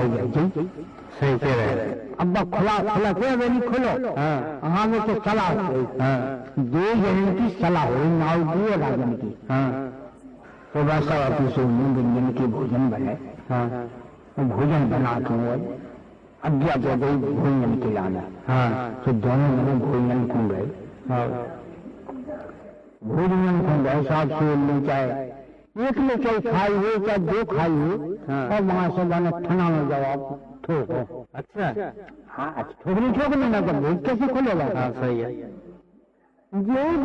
जाए। सही कह रहे हैं। अब खुला खुला क्या वेली खोलो। हाँ वो तो सलाह दो जन की सलाह हो नाव की और राजन की। तो बस अपनी सोने व्यंजन के भोजन बने। भोजन बना के अज्ञा तो गई भोजन खिलाना। तो दोनों में भोजन को गए। भोजन को गए साथ से चाहे एक ले चाहे खाई हो चाहे दो खाई हो और वहां से मैंने ठना में जवाब ठोको। अच्छा हाँ ठोकनी ठोकनी ना तो भोज कैसे खोलेगा। सही है। जो